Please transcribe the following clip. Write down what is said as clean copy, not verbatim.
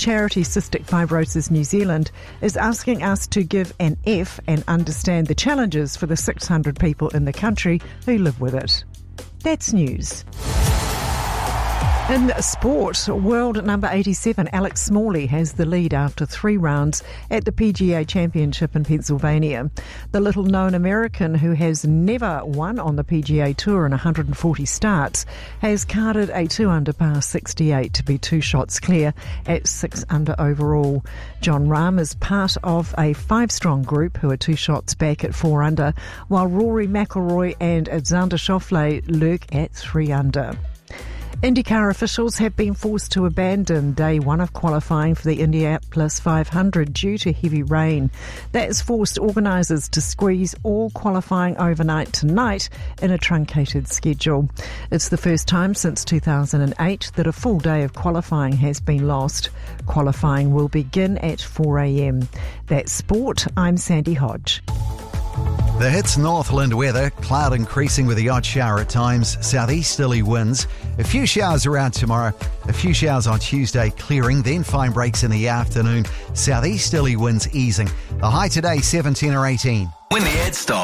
charity Cystic Fibrosis New Zealand is asking us to give an F and understand the challenges for the 600 people in the country who live with it. That's news. In sport, world number 87 Alex Smalley has the lead after 3 rounds at the PGA Championship in Pennsylvania. The little-known American, who has never won on the PGA Tour in 140 starts, has carded a 2-under par 68 to be 2 shots clear at 6 under overall. Jon Rahm is part of a 5-strong group who are 2 shots back at 4 under, while Rory McIlroy and Xander Schauffele lurk at 3 under. IndyCar officials have been forced to abandon day 1 of qualifying for the Indianapolis 500 due to heavy rain. That has forced organisers to squeeze all qualifying overnight tonight in a truncated schedule. It's the first time since 2008 that a full day of qualifying has been lost. Qualifying will begin at 4 a.m. That's sport. I'm Sandy Hodge. The Hits Northland weather, cloud increasing with the odd shower at times, southeasterly winds, a few showers around tomorrow, a few showers on Tuesday clearing, then fine breaks in the afternoon, southeasterly winds easing. The high today 17 or 18. When the ads stop.